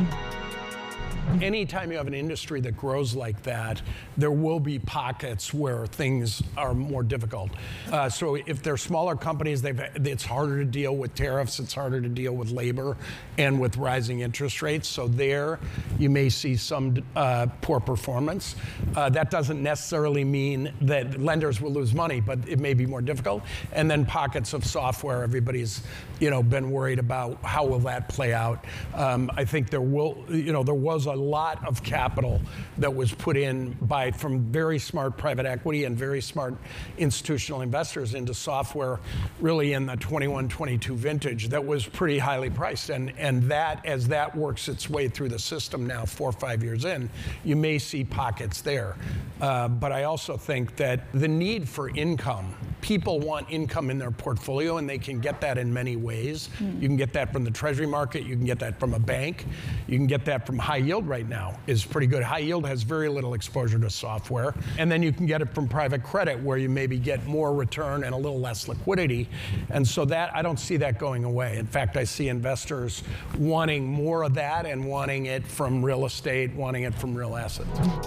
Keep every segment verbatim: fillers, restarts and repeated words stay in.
Anytime you have an industry that grows like that, there will be pockets where things are more difficult. Uh, so if they're smaller companies, they've, it's harder to deal with tariffs, it's harder to deal with labor and with rising interest rates. So there, you may see some uh, poor performance. Uh, that doesn't necessarily mean that lenders will lose money, but it may be more difficult. And then pockets of software, everybody's you know, been worried about how will that play out. Um, I think there will, you know, there was a lot of capital that was put in by from very smart private equity and very smart institutional investors into software really in the twenty-one twenty-two vintage that was pretty highly priced. And, and that, as that works its way through the system now, four or five years in, you may see pockets there. Uh, but I also think that the need for income, people want income in their portfolio, and they can get that in many ways. Mm. You can get that from the treasury market, you can get that from a bank, you can get that from high yield right now is pretty good. High yield has very little exposure to software. And then you can get it from private credit where you maybe get more return and a little less liquidity. And so that, I don't see that going away. In fact, I see investors wanting more of that and wanting it from real estate, wanting it from real assets.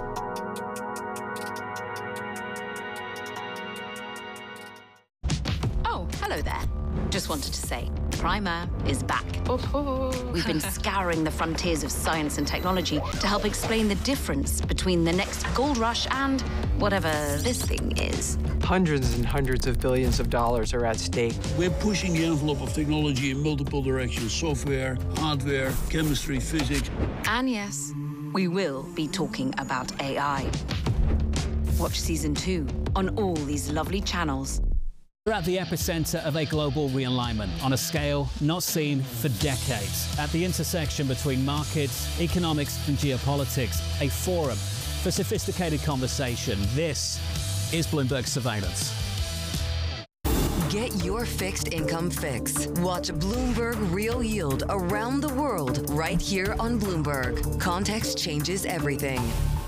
Oh, hello there. Just wanted to say, Primer is back. Oh. We've been scouring the frontiers of science and technology to help explain the difference between the next gold rush and whatever this thing is. Hundreds and hundreds of billions of dollars are at stake. We're pushing the envelope of technology in multiple directions: software, hardware, chemistry, physics. And yes, we will be talking about A I. Watch season two on all these lovely channels. We're at the epicenter of a global realignment on a scale not seen for decades. At the intersection between markets, economics and geopolitics, a forum for sophisticated conversation. This is Bloomberg Surveillance. Get your fixed income fix. Watch Bloomberg Real Yield around the world right here on Bloomberg. Context changes everything.